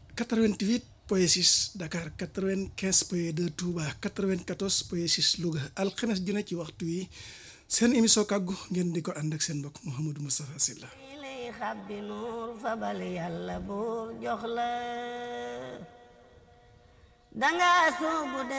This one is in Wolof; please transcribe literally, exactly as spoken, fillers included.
quatre-vingt-huit point six Dakar quatre-vingt-quinze point deux Touba quatre-vingt-quatorze point six Louga alxames ju ne ci waxtu wi seen émission kàggu ngeen di ko ànd ak seen mbokk Mouhamadou Moustapha Sylla lay xabbi nuur fabal yàlla buur jox la danga soobu